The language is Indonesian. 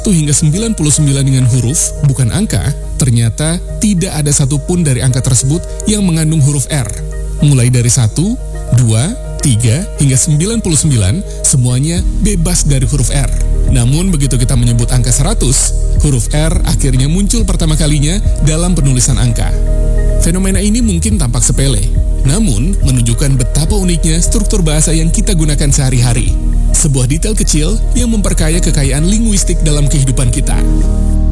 hingga 99 dengan huruf, bukan angka, ternyata tidak ada satupun dari angka tersebut yang mengandung huruf R. Mulai dari 1, 2, 3, hingga 99, semuanya bebas dari huruf R. Namun begitu kita menyebut angka 100, huruf R akhirnya muncul pertama kalinya dalam penulisan angka. Fenomena ini mungkin tampak sepele, namun menunjukkan betapa uniknya struktur bahasa yang kita gunakan sehari-hari. Sebuah detail kecil yang memperkaya kekayaan linguistik dalam kehidupan kita.